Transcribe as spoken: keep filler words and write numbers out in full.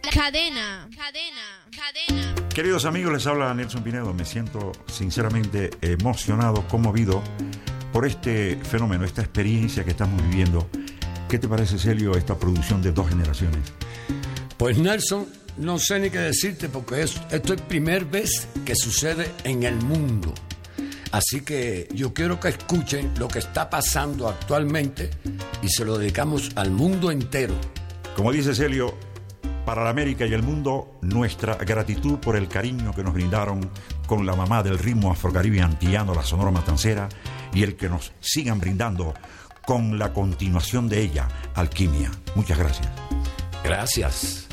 Cadena, cadena, cadena. Queridos amigos, les habla Nelson Pinedo. Me siento sinceramente emocionado, conmovido por este fenómeno, esta experiencia que estamos viviendo. ¿Qué te parece, Celio, esta producción de dos generaciones? Pues Nelson, no sé ni qué decirte porque es, esto es primera vez que sucede en el mundo. Así que yo quiero que escuchen lo que está pasando actualmente y se lo dedicamos al mundo entero. Como dice Celio, para la América y el mundo, nuestra gratitud por el cariño que nos brindaron con la mamá del ritmo afrocaribe antillano, la Sonora Matancera, y el que nos sigan brindando con la continuación de ella, Alquimia. Muchas gracias. Gracias.